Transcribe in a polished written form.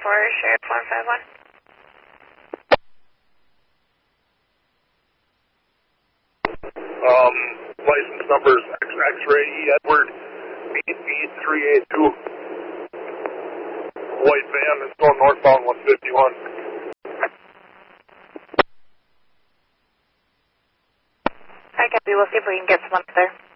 Sheriff 151. License number is X-Ray E Edward B382. White van is going northbound 151. I copy. We'll see if we can get someone there.